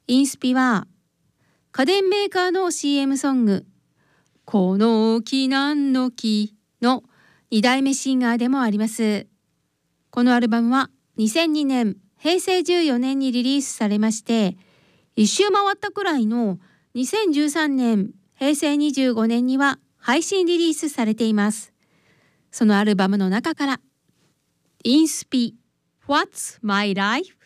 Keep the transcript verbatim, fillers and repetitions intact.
インスピは家電メーカーの シーエム ソングこの木なんの木のに代目シンガーでもあります。このアルバムはにせんにねんへいせいじゅうよねんにリリースされまして、一周回ったくらいのにせんじゅうさんねんへいせいにじゅうごねんには配信リリースされています。そのアルバムの中からインスピ What's My Life